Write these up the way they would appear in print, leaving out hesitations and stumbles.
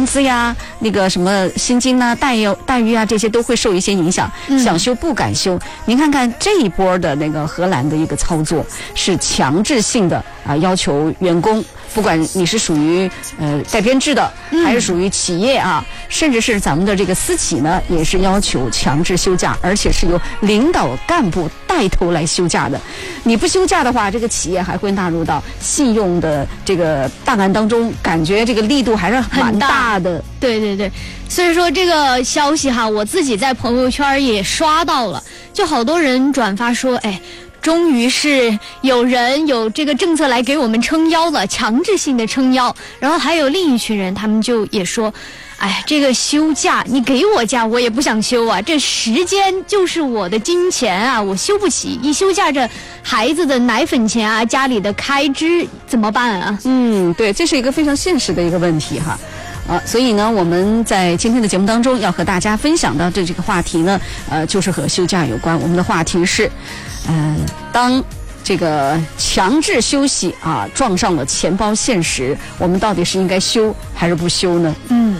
工资呀、那个什么薪金啊、待遇啊，这些都会受一些影响。想休不敢休。您看看这一波的那个荷兰的一个操作，是强制性的要求员工，不管你是属于带编制的，还是属于企业啊，甚至是咱们的这个私企呢，也是要求强制休假，而且是由领导干部带头来休假的。你不休假的话，这个企业还会纳入到信用的这个档案当中，感觉这个力度还是蛮大的。 对对对，所以说这个消息哈，我自己在朋友圈也刷到了，就好多人转发说，哎，终于是有人有这个政策来给我们撑腰了，强制性的撑腰。然后还有另一群人，他们就也说，哎，这个休假你给我假我也不想休啊，这时间就是我的金钱啊，我休不起，一休假这孩子的奶粉钱啊，家里的开支怎么办啊？ 对，这是一个非常现实的一个问题哈。所以呢，我们在今天的节目当中要和大家分享到这个话题呢，就是和休假有关。我们的话题是，当这个强制休息撞上了钱包现实，我们到底是应该休还是不休呢？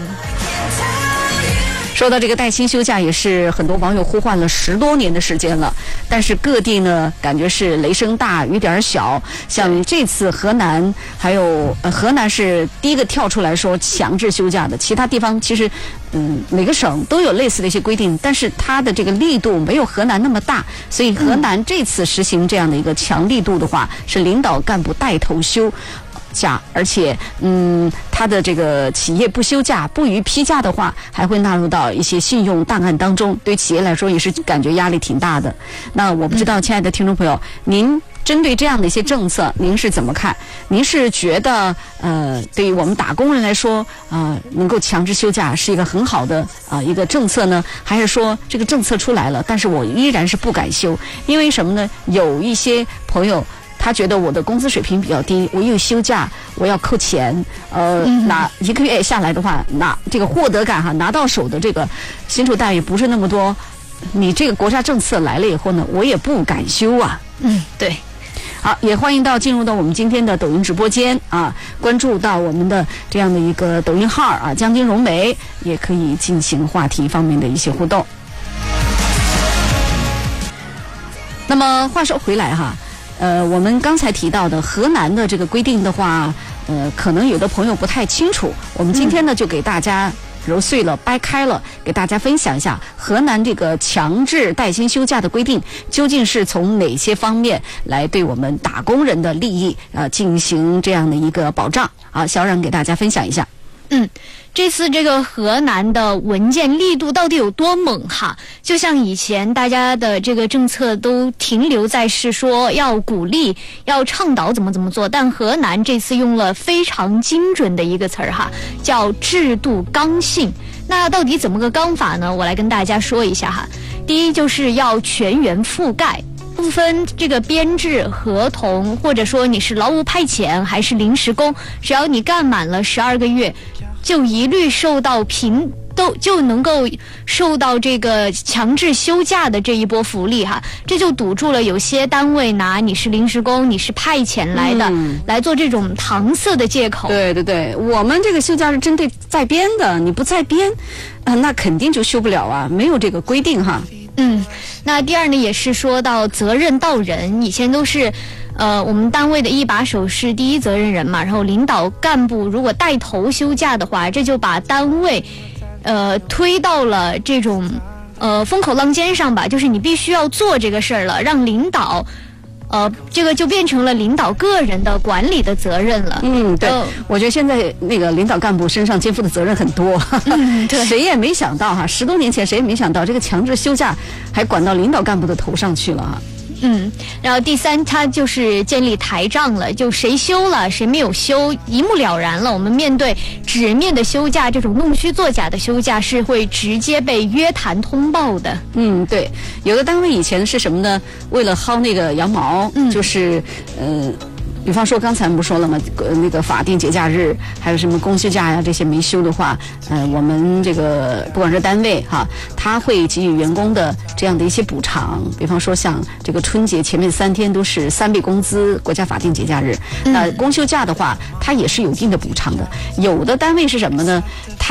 说到这个带薪休假，也是很多网友呼唤了10多年的时间了，但是各地呢感觉是雷声大雨点小。像这次河南，还有河南是第一个跳出来说强制休假的，其他地方其实每个省都有类似的一些规定，但是它的这个力度没有河南那么大，所以河南这次实行这样的一个强力度的话，是领导干部带头休假，而且他的这个企业不休假不予批假的话，还会纳入到一些信用档案当中，对企业来说也是感觉压力挺大的。那我不知道亲爱的听众朋友，您针对这样的一些政策您是怎么看？您是觉得对于我们打工人来说能够强制休假是一个很好的一个政策呢，还是说这个政策出来了，但是我依然是不敢休？因为什么呢？有一些朋友他觉得我的工资水平比较低，我又休假，我要扣钱，拿1个月下来的话，拿这个获得感拿到手的这个薪酬待遇不是那么多，你这个国家政策来了以后呢，我也不敢休啊。 对。 好，也欢迎进入到我们今天的抖音直播间关注到我们的这样的一个抖音号江津蓉梅，也可以进行话题方面的一些互动。那么话说回来我们刚才提到的河南的这个规定的话，可能有的朋友不太清楚，我们今天呢就给大家揉碎了掰开了，给大家分享一下河南这个强制带薪休假的规定究竟是从哪些方面来对我们打工人的利益进行这样的一个保障。好，小冉给大家分享一下。 这次这个河南的文件力度到底有多猛哈？就像以前大家的这个政策都停留在是说要鼓励、要倡导怎么做，但河南这次用了非常精准的一个词儿叫制度刚性。那到底怎么个刚法呢？我来跟大家说一下第一就是要全员覆盖。不分这个编制、合同，或者说你是劳务派遣还是临时工，只要你干满了12个月，就一律受到就能够受到这个强制休假的这一波福利这就堵住了有些单位拿你是临时工、你是派遣来的，来做这种搪塞的借口。 对对对，我们这个休假是针对在编的，你不在编那肯定就休不了没有这个规定那第二呢，也是说到责任到人，以前都是我们单位的一把手是第一责任人嘛，然后领导干部如果带头休假的话，这就把单位推到了这种风口浪尖上吧，就是你必须要做这个事儿了，让领导这个就变成了领导个人的管理的责任了。 对，我觉得现在那个领导干部身上肩负的责任很多。 对， 谁也没想到10多年前谁也没想到这个强制休假还管到领导干部的头上去了然后第三，它就是建立台账了，就谁休了谁没有休一目了然了。我们面对纸面的休假，这种弄虚作假的休假是会直接被约谈通报的。 对，有的单位以前是什么呢？为了薅那个羊毛，就是比方说刚才我们不说了吗？那个法定节假日，还有什么公休假呀，这些没休的话，我们这个不管是单位他会给予员工的这样的一些补偿。比方说像这个春节前面3天都是3倍工资，国家法定节假日。公休假的话，它也是有一定的补偿的。有的单位是什么呢？